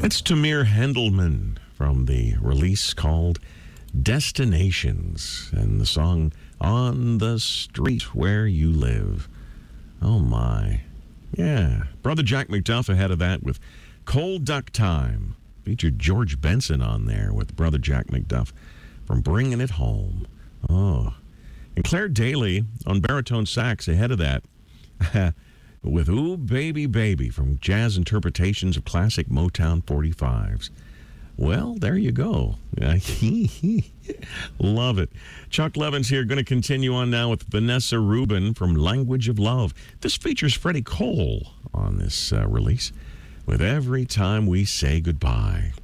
That's Tamir Hendelman from the release called Destinations and the song On the Street Where You Live. Oh, my. Yeah. Brother Jack McDuff ahead of that with Cold Duck Time. Featured George Benson on there with Brother Jack McDuff from Bringing It Home. Oh. And Claire Daly on baritone sax ahead of that with Ooh Baby Baby from Jazz Interpretations of Classic Motown 45s. Well, there you go. Love it. Chuck Levins here, going to continue on now with Vanessa Rubin from Language of Love. This features Freddie Cole on this release with Every Time We Say Goodbye.